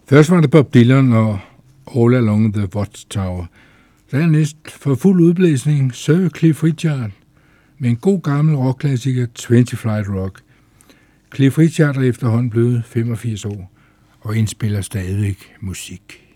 Først var det Bob Dylan og All Along the Watchtower. Dernæst for fuld udblæsning Sir Cliff Richard med en god gammel rockklassiker 20 Flight Rock. Cliff Richard er efterhånden blevet 85 år og indspiller stadigvæk musik.